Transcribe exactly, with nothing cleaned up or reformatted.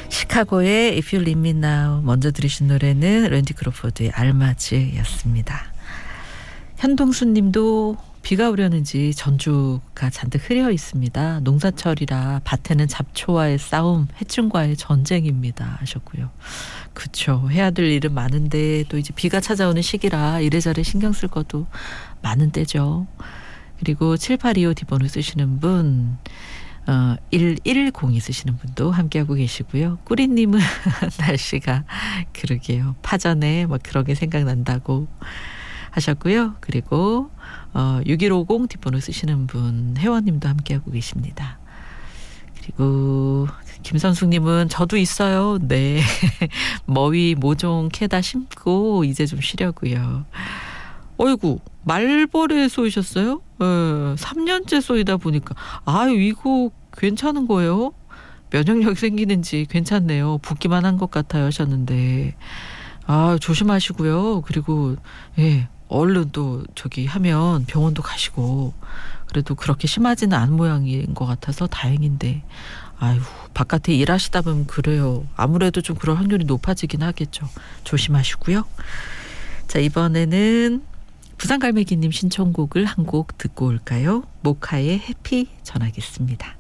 시카고의 If You Leave Me Now 먼저 들으신 노래는 랜디 크로포드의 알마즈였습니다. 현동수 님도 비가 오려는지 전주가 잔뜩 흐려 있습니다. 농사철이라 밭에는 잡초와의 싸움, 해충과의 전쟁입니다 하셨고요. 그렇죠. 해야 될 일은 많은데 또 이제 비가 찾아오는 시기라 이래저래 신경 쓸 것도 많은 때죠. 그리고 칠팔이오 디번호 쓰시는 분, 어, 일일공이 쓰시는 분도 함께하고 계시고요. 꾸리님은 날씨가 그러게요. 파전에 막 그런 게 생각난다고 하셨고요. 그리고 어, 육일오공 뒷번호 쓰시는 분 회원님도 함께하고 계십니다. 그리고 김선숙님은 저도 있어요. 네. 머위 모종 캐다 심고 이제 좀 쉬려고요. 어이구 말벌에 쏘이셨어요? 네, 삼 년째 쏘이다 보니까 아유 이거 괜찮은 거예요? 면역력이 생기는지 괜찮네요. 붓기만 한 것 같아요 하셨는데 아 조심하시고요. 그리고 예 얼른 또 저기 하면 병원도 가시고 그래도 그렇게 심하지는 않은 모양인 것 같아서 다행인데 아유 바깥에 일하시다 보면 그래요. 아무래도 좀 그럴 확률이 높아지긴 하겠죠. 조심하시고요. 자 이번에는 부산갈매기님 신청곡을 한 곡 듣고 올까요? 모카의 해피 전하겠습니다.